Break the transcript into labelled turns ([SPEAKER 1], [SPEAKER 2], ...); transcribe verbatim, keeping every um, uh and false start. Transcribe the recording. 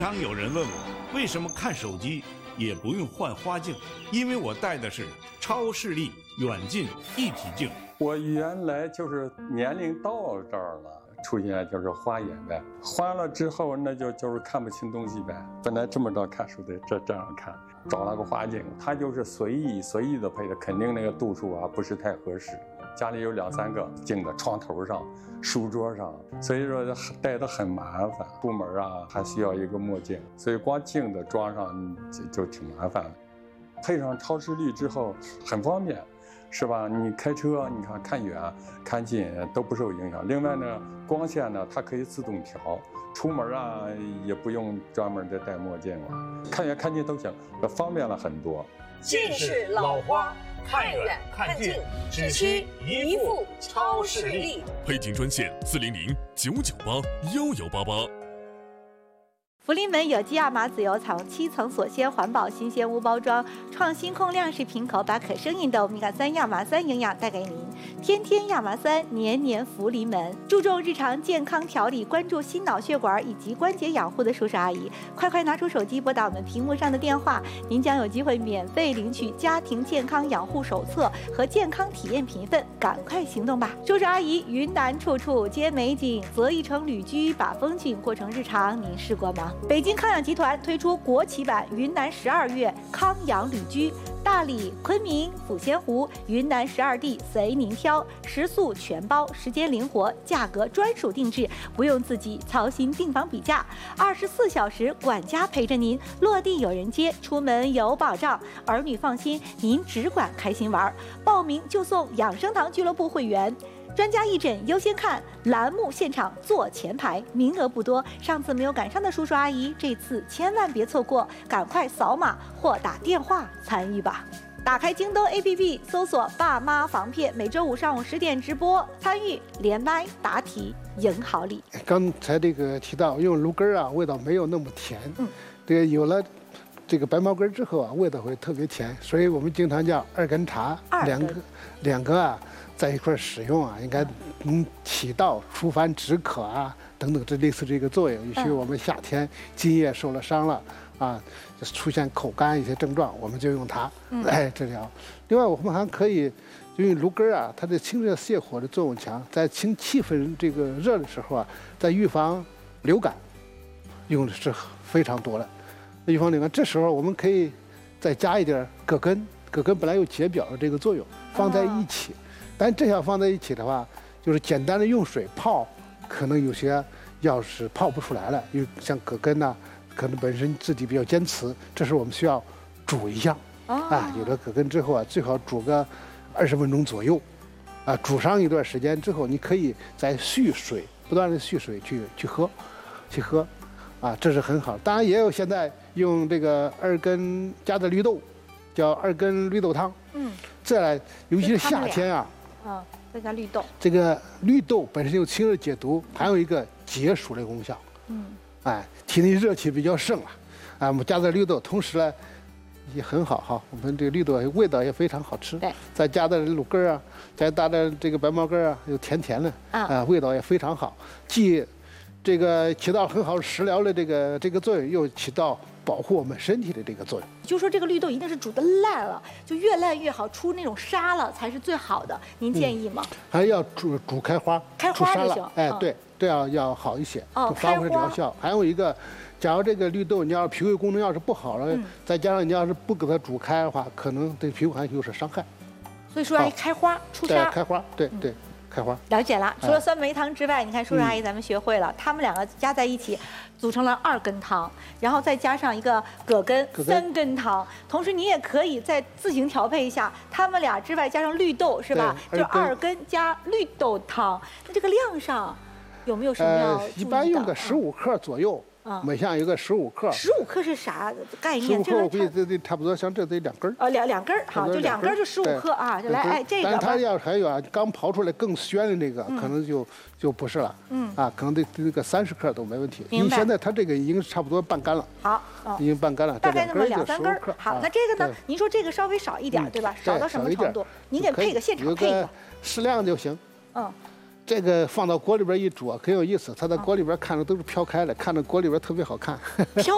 [SPEAKER 1] 当有人问我为什么看手机也不用换花镜，因为我戴的是超视力远近一体镜。
[SPEAKER 2] 我原来就是年龄到这儿了，出现就是花眼呗，花了之后那就就是看不清东西呗。本来这么着看书的，这这样看，找了个花镜，它就是随意随意的配的，肯定那个度数啊不是太合适。家里有两三个镜子，床头上、书桌上，所以说戴的很麻烦。出门啊还需要一个墨镜，所以光镜子装上就就挺麻烦的。配上超视力之后很方便，是吧？你开车，你看看远、看近都不受影响。另外呢，光线呢它可以自动调，出门啊也不用专门的戴墨镜了，看远看近都行，方便了很多。
[SPEAKER 3] 近视老花，看远看近只需一副超视力。
[SPEAKER 4] 配镜专线四零零九九八幺幺八八。
[SPEAKER 5] 福临门有机亚麻籽油采用七层锁鲜环保新鲜无包装，创新控亮式瓶口，把可生饮的欧米伽三亚麻酸营养带给您。天天亚麻酸，年年福临门。注重日常健康调理，关注心脑血管以及关节养护的叔叔阿姨，快快拿出手机拨打我们屏幕上的电话，您将有机会免费领取家庭健康养护手册和健康体验评分，赶快行动吧！叔叔阿姨，云南处处皆美景，择一城旅居，把风景过成日常，您试过吗？北京康养集团推出国企版云南十二月康养旅居，大理、昆明、抚仙湖、云南十二地随您挑，食宿全包，时间灵活，价格专属定制，不用自己操心订房比价，二十四小时管家陪着您，落地有人接，出门有保障，儿女放心，您只管开心玩。报名就送养生堂俱乐部会员。专家义诊优先看，栏目现场坐前排，名额不多，上次没有赶上的叔叔阿姨，这次千万别错过，赶快扫码或打电话参与吧。打开京东 A P P 搜索爸妈防骗，每周五上午十点直播，参与连麦答题赢好礼。
[SPEAKER 6] 刚才这个提到用芦根啊，味道没有那么甜，嗯，这个有了这个白茅根之后啊，味道会特别甜，所以我们经常叫二根茶，两个两个啊在一块使用啊，应该能起到除烦止渴啊等等这类似这个作用。也许我们夏天津液受了伤了啊，出现口干一些症状，我们就用它来治疗。另外，我们还可以因为芦根啊，它的清热泻火的作用强，在清气氛这个热的时候啊，在预防流感用的是非常多的。预防流感，这时候我们可以再加一点葛根，葛根本来有解表的这个作用，放在一起。但这样放在一起的话，就是简单的用水泡，可能有些药是泡不出来了，因为像葛根呐、啊，可能本身自己比较坚持，这时候我们需要煮一下。啊，有了葛根之后啊，最好煮个二十分钟左右，啊，煮上一段时间之后，你可以再续水，不断的续水去去喝，去喝，啊，这是很好。当然也有现在用这个二根加的绿豆，叫二根绿豆汤。嗯，再来，尤其是夏天啊。
[SPEAKER 5] 嗯，再加绿豆。这
[SPEAKER 6] 个绿豆本身有清热解毒，还有一个解暑的功效。嗯，哎，体内热气比较盛啊，啊，我们加点绿豆，同时呢也很好哈。我们这个绿豆味道也非常好吃。对，再加点芦根啊，再加点这个白茅根啊，又甜甜的啊，啊，味道也非常好。既这个起到很好的食疗的这个这个作用，又起到保护我们身体的这个作用。
[SPEAKER 5] 就说这个绿豆一定是煮的烂了，就越烂越好，出那种沙了才是最好的。您建议吗？
[SPEAKER 6] 嗯、还要煮煮开花，
[SPEAKER 5] 开花就行。
[SPEAKER 6] 哎，对，这样要好一些，哦，发挥疗效。还有一个，假如这个绿豆你要脾胃功能要是不好了，嗯、再加上你要是不给它煮开的话，可能对脾胃还有所伤害。
[SPEAKER 5] 所以说要开花出沙。
[SPEAKER 6] 开花，对对。嗯开花
[SPEAKER 5] 了解了，除了酸梅汤之外，你看叔叔阿姨咱们学会了，他们两个加在一起，组成了二根汤，然后再加上一个葛根三根汤。同时你也可以再自行调配一下，他们俩之外加上绿豆是吧？就二根加绿豆汤。那这个量上有没有什么要注意的？
[SPEAKER 6] 一般用个十五克左右。嗯，每项有个十五克。
[SPEAKER 5] 十五克是啥概念？
[SPEAKER 6] 十五克我估计这这差不多，像这得两根儿。
[SPEAKER 5] 呃，两两根儿，好，就两根儿就十五克啊，就来哎这个。
[SPEAKER 6] 但它要还有啊，刚刨出来更鲜的那个，可能就就不是了。嗯。啊，可能得这个三十克都没问题。因为现在它这个已经差不多半干了。
[SPEAKER 5] 好。
[SPEAKER 6] 已经半干了。
[SPEAKER 5] 大概那么两三根儿。好，那这个呢？您说这个稍微少一点，对吧？少到什么程度？您给配个现场配一个。
[SPEAKER 6] 适量就行。
[SPEAKER 5] 嗯。
[SPEAKER 6] 这个放到锅里边一煮，很有意思。它在锅里边看着都是飘开的，看着锅里边特别好看。
[SPEAKER 5] 飘